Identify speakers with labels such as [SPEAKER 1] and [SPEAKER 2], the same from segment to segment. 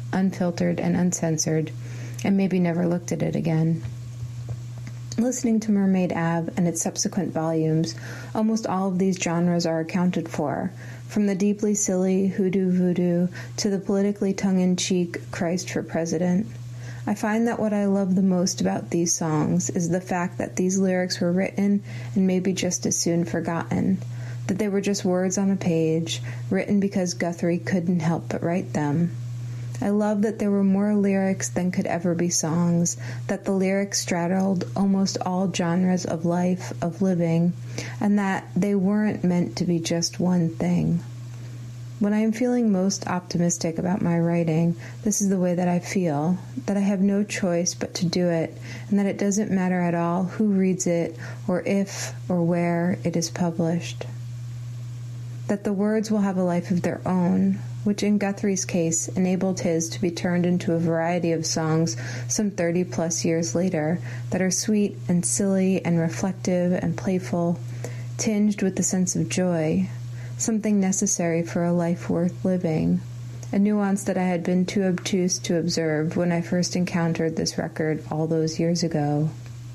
[SPEAKER 1] unfiltered and uncensored, and maybe never looked at it again. Listening to Mermaid Ave and its subsequent volumes, almost all of these genres are accounted for, from the deeply silly hoodoo voodoo to the politically tongue-in-cheek Christ for President. I find that what I love the most about these songs is the fact that these lyrics were written and maybe just as soon forgotten, that they were just words on a page, written because Guthrie couldn't help but write them. I love that there were more lyrics than could ever be songs, that the lyrics straddled almost all genres of life, of living, and that they weren't meant to be just one thing. When I am feeling most optimistic about my writing, this is the way that I feel, that I have no choice but to do it, and that it doesn't matter at all who reads it, or if or where it is published. That the words will have a life of their own, which in Guthrie's case enabled his to be turned into a variety of songs some 30-plus years later that are sweet and silly and reflective and playful, tinged with the sense of joy, something necessary for a life worth living, a nuance that I had been too obtuse to observe when I first encountered this record all those years ago.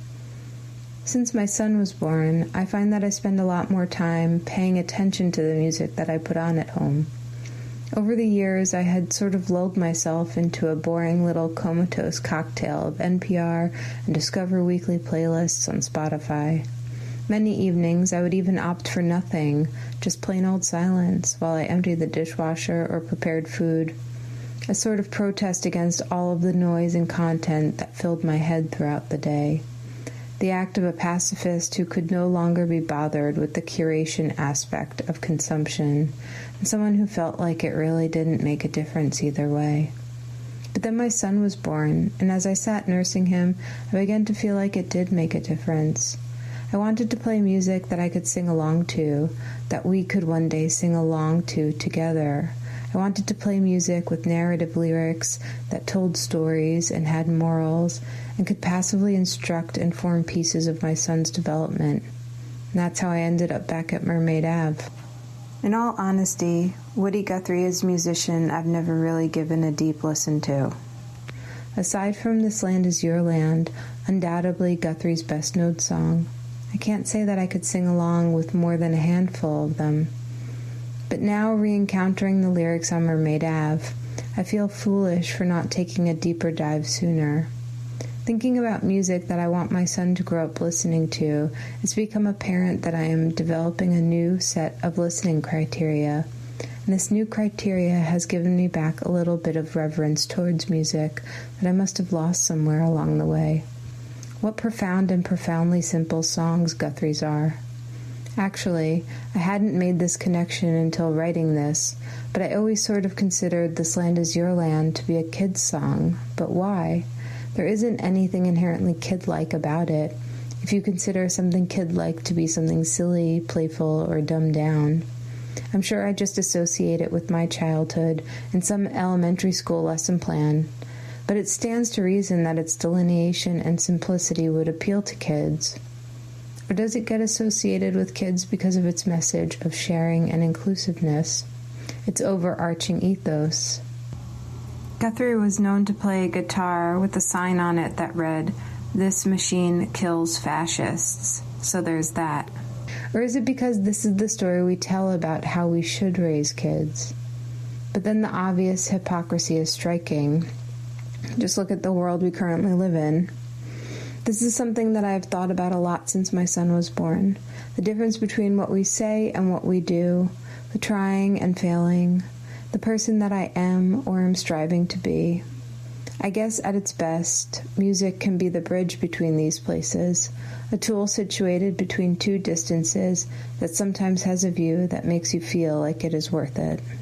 [SPEAKER 1] Since my son was born, I find that I spend a lot more time paying attention to the music that I put on at home. Over the years, I had sort of lulled myself into a boring little comatose cocktail of NPR and Discover Weekly playlists on Spotify. Many evenings, I would even opt for nothing, just plain old silence, while I emptied the dishwasher or prepared food, a sort of protest against all of the noise and content that filled my head throughout the day. The act of a pacifist who could no longer be bothered with the curation aspect of consumption, and someone who felt like it really didn't make a difference either way. But then my son was born, and as I sat nursing him, I began to feel like it did make a difference. I wanted to play music that I could sing along to, that we could one day sing along to together. I wanted to play music with narrative lyrics that told stories and had morals and could passively instruct and form pieces of my son's development. And that's how I ended up back at Mermaid Ave. In all honesty, Woody Guthrie as a musician I've never really given a deep listen to. Aside from This Land Is Your Land, undoubtedly Guthrie's best-known song, I can't say that I could sing along with more than a handful of them. But now, re-encountering the lyrics on Mermaid Ave, I feel foolish for not taking a deeper dive sooner. Thinking about music that I want my son to grow up listening to, it's become apparent that I am developing a new set of listening criteria. And this new criteria has given me back a little bit of reverence towards music that I must have lost somewhere along the way. What profound and profoundly simple songs Guthrie's are. Actually, I hadn't made this connection until writing this, but I always sort of considered This Land Is Your Land to be a kid's song. But why? There isn't anything inherently kid-like about it, if you consider something kid-like to be something silly, playful, or dumbed down. I'm sure I just associate it with my childhood and some elementary school lesson plan, but it stands to reason that its delineation and simplicity would appeal to kids. Or does it get associated with kids because of its message of sharing and inclusiveness, its overarching ethos? Guthrie was known to play guitar with a sign on it that read, "This machine kills fascists," so there's that. Or is it because this is the story we tell about how we should raise kids? But then the obvious hypocrisy is striking. Just look at the world we currently live in. This is something that I have thought about a lot since my son was born. The difference between what we say and what we do, the trying and failing, the person that I am or am striving to be. I guess at its best, music can be the bridge between these places, a tool situated between two distances that sometimes has a view that makes you feel like it is worth it.